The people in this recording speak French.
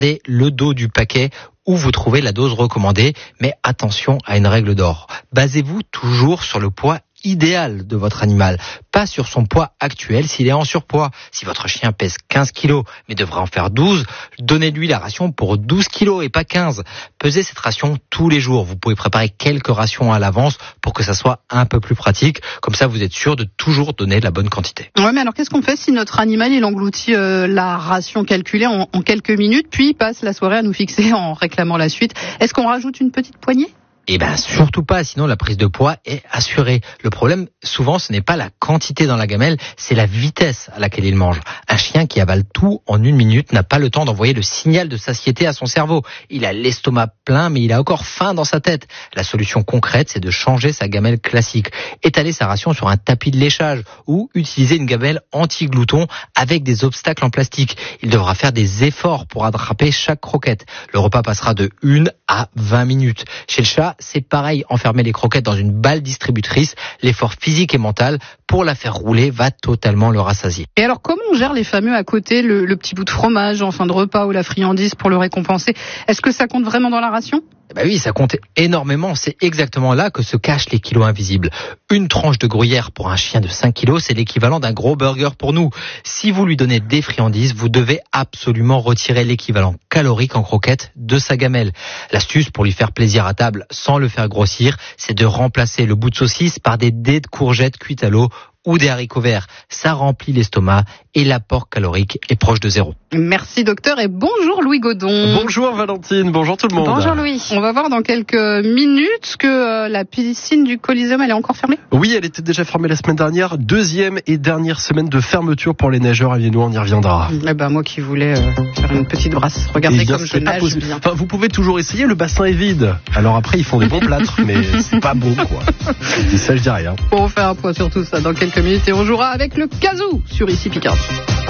le dos du paquet où vous trouvez la dose recommandée, mais attention à une règle d'or. Basez-vous toujours sur le poids idéal de votre animal, pas sur son poids actuel s'il est en surpoids. Si votre chien pèse 15 kilos mais devrait en faire 12, donnez-lui la ration pour 12 kilos et pas 15. Pesez cette ration tous les jours. Vous pouvez préparer quelques rations à l'avance pour que ça soit un peu plus pratique. Comme ça, vous êtes sûr de toujours donner la bonne quantité. Ouais, mais alors qu'est-ce qu'on fait si notre animal il engloutit la ration calculée en quelques minutes, puis il passe la soirée à nous fixer en réclamant la suite? Est-ce qu'on rajoute une petite poignée? Eh ben surtout pas, sinon la prise de poids est assurée. Le problème, souvent, ce n'est pas la quantité dans la gamelle, c'est la vitesse à laquelle il mange. Un chien qui avale tout en 1 minute n'a pas le temps d'envoyer le signal de satiété à son cerveau. Il a l'estomac plein, mais il a encore faim dans sa tête. La solution concrète, c'est de changer sa gamelle classique, étaler sa ration sur un tapis de léchage ou utiliser une gamelle anti-glouton avec des obstacles en plastique. Il devra faire des efforts pour attraper chaque croquette. Le repas passera de 1 à 20 minutes. Chez le chat, c'est pareil, enfermer les croquettes dans une balle distributrice, l'effort physique et mental pour la faire rouler va totalement le rassasier. Et alors comment on gère les fameux à côté, le petit bout de fromage en fin de repas ou la friandise pour le récompenser? Est-ce que ça compte vraiment dans la ration? Ben oui, ça compte énormément. C'est exactement là que se cachent les kilos invisibles. Une tranche de gruyère pour un chien de 5 kilos, c'est l'équivalent d'un gros burger pour nous. Si vous lui donnez des friandises, vous devez absolument retirer l'équivalent calorique en croquettes de sa gamelle. L'astuce pour lui faire plaisir à table sans le faire grossir, c'est de remplacer le bout de saucisse par des dés de courgettes cuites à l'eau ou des haricots verts. Ça remplit l'estomac et l'apport calorique est proche de zéro. Merci docteur et bonjour Louis Godon. Bonjour Valentine, bonjour tout le monde. Bonjour Louis. On va voir dans quelques minutes que la piscine du Coliseum, elle est encore fermée? Oui, elle était déjà fermée la semaine dernière. 2e et dernière semaine de fermeture pour les nageurs aliénois, on y reviendra. Eh ben moi qui voulais faire une petite brasse. Regardez comme je nage bien. Enfin, vous pouvez toujours essayer, le bassin est vide. Alors après, ils font des bons plâtres, mais c'est pas bon quoi. Et ça, je dis rien. On va faire un point sur tout ça dans quelques minutes et on jouera avec le Kazoo sur Ici Picardie.